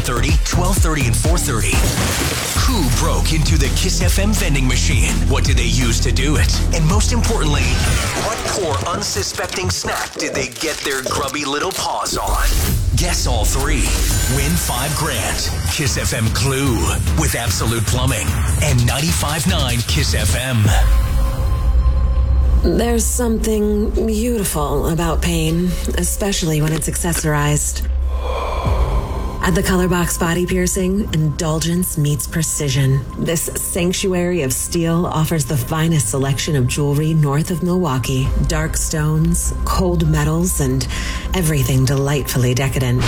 11:30, 12:30, and 4:30. Who broke into the Kiss FM vending machine? What did they use to do it? And most importantly, what poor unsuspecting snack did they get their grubby little paws on? Guess all three. Win $5,000. Kiss FM Clue with Absolute Plumbing and 95.9 Kiss FM. There's something beautiful about pain, especially when it's accessorized. At the Colorbox Body Piercing, indulgence meets precision. This sanctuary of steel offers the finest selection of jewelry north of Milwaukee, dark stones, cold metals, and everything delightfully decadent.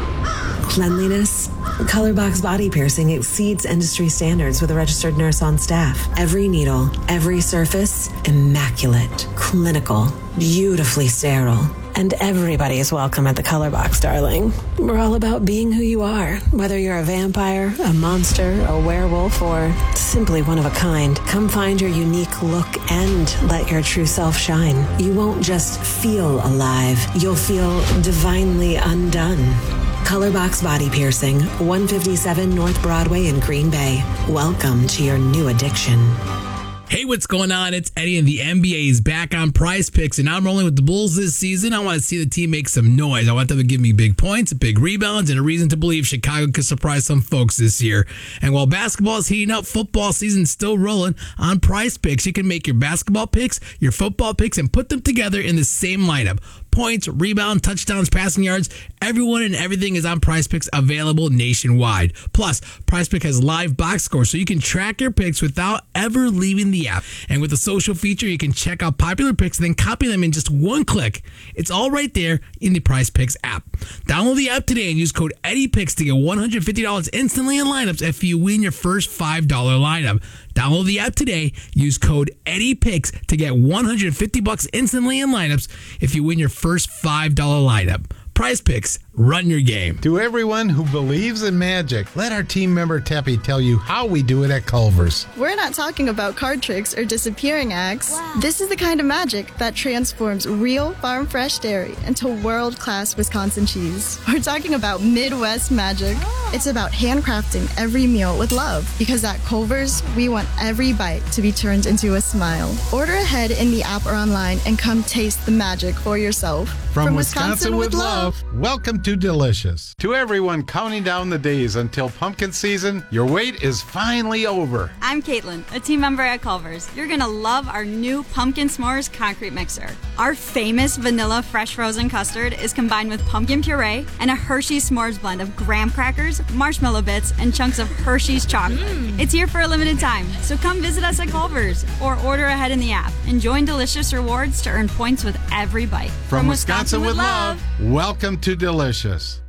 Cleanliness? Colorbox Body Piercing exceeds industry standards with a registered nurse on staff. Every needle, every surface, immaculate, clinical, beautifully sterile. And everybody is welcome at the Colorbox, darling. We're all about being who you are, whether you're a vampire, a monster, a werewolf, or simply one of a kind. Come find your unique look and let your true self shine. You won't just feel alive, you'll feel divinely undone. Colorbox Body Piercing, 157 North Broadway in Green Bay. Welcome to your new addiction. Hey, what's going on? It's Eddie, and the NBA is back on Prize Picks, and I'm rolling with the Bulls this season. I want to see the team make some noise. I want them to give me big points, big rebounds, and a reason to believe Chicago could surprise some folks this year. And while basketball is heating up, football season's still rolling on Prize Picks. You can make your basketball picks, your football picks, and put them together in the same lineup. Points, rebound, touchdowns, passing yards, everyone and everything is on Prize Picks, available nationwide. Plus, Prize Pick has live box scores, so you can track your picks without ever leaving the app. And with the social feature, you can check out popular picks and then copy them in just one click. It's all right there in the Prize Picks app. Download the app today and use code EddiePicks to get $150 instantly in lineups if you win your first $5 lineup. Download the app today. Use code EddiePicks to get $150 instantly in lineups if you win your first $5 lineup. Prize Picks, run your game. To everyone who believes in magic, let our team member Teppy tell you how we do it at Culver's. We're not talking about card tricks or disappearing acts. Wow. This is the kind of magic that transforms real farm-fresh dairy into world-class Wisconsin cheese. We're talking about Midwest magic. Oh. It's about handcrafting every meal with love, because at Culver's, we want every bite to be turned into a smile. Order ahead in the app or online and come taste the magic for yourself. From Wisconsin with love. Welcome to Delicious. To everyone counting down the days until pumpkin season, your wait is finally over. I'm Caitlin, a team member at Culver's. You're going to love our new Pumpkin S'mores concrete mixer. Our famous vanilla fresh frozen custard is combined with pumpkin puree and a Hershey's S'mores blend of graham crackers, marshmallow bits, and chunks of Hershey's chocolate. It's here for a limited time, so come visit us at Culver's or order ahead in the app and join Delicious Rewards to earn points with every bite. From Wisconsin with love, welcome to Delicious.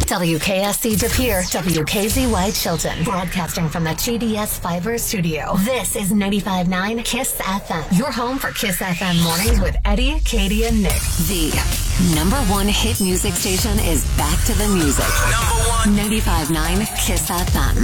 WKSC De Pere, WKZY Chilton, broadcasting from the GDS Fiber studio. This is 95.9 Kiss FM, your home for Kiss FM mornings with Eddie, Katie, and Nick. The #1 hit music station is back to the music. #1 95.9 Kiss FM.